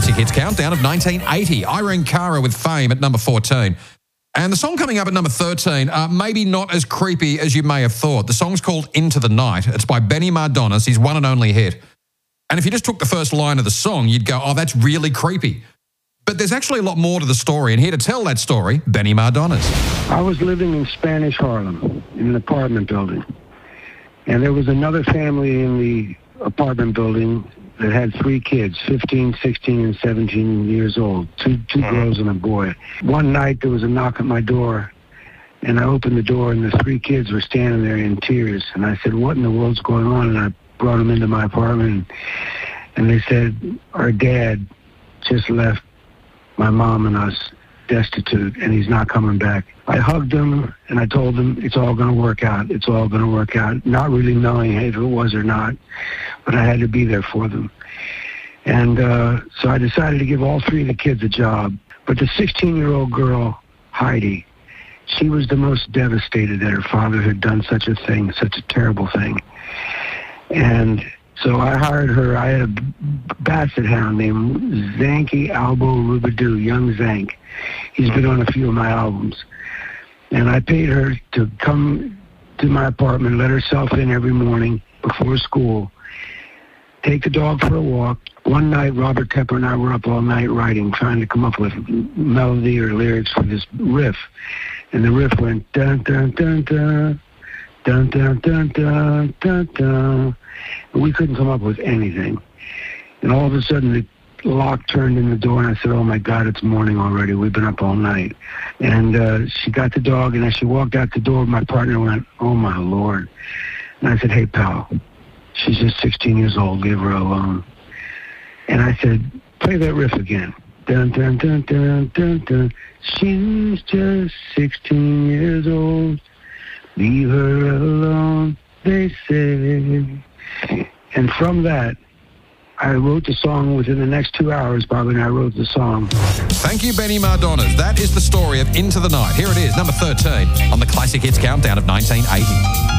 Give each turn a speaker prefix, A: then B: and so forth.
A: Classic Hits Countdown of 1980. Irene Cara with Fame at number 14. And the song coming up at number 13, maybe not as creepy as you may have thought. The song's called Into the Night. It's by Benny Mardones, his one and only hit. And if you just took the first line of the song, you'd go, oh, that's really creepy. But there's actually a lot more to the story. And here to tell that story, Benny Mardones.
B: I was living in Spanish Harlem in an apartment building. And there was another family in the apartment building that had 3 kids, 15, 16, and 17 years old, two girls and a boy. One night there was a knock at my door, and I opened the door, and the 3 kids were standing there in tears. And I said, what in the world's going on? And I brought them into my apartment, and they said, our dad just left my mom and us destitute, and he's not coming back. I hugged them, and I told them it's all going to work out. It's all going to work out, not really knowing if it was or not, but I had to be there for them. And so I decided to give all 3 of the kids a job. But the 16-year-old girl, Heidi, she was the most devastated that her father had done such a thing, such a terrible thing. And so I hired her. I had a basset hound named Zanky Albo Rubadoo, young Zank. He's been on a few of my albums. And I paid her to come to my apartment, let herself in every morning before school, take the dog for a walk. One night, Robert Tepper and I were up all night writing, trying to come up with melody or lyrics for this riff. And the riff went, dun, dun, dun, dun, dun, dun, dun, dun, dun, dun. And we couldn't come up with anything. And all of a sudden, the lock turned in the door, and I said, oh, my God, it's morning already. We've been up all night. And she got the dog, and as she walked out the door, my partner went, oh, my Lord. And I said, hey, pal, she's just 16 years old. Leave her alone. And I said, play that riff again. Dun, dun, dun, dun, dun, dun. She's just 16 years old. Leave her alone, they say. And from that, I wrote the song within the next 2 hours, Bob and I wrote the song.
A: Thank you, Benny Mardones. That is the story of Into the Night. Here it is, number 13 on the Classic Hits Countdown of 1980.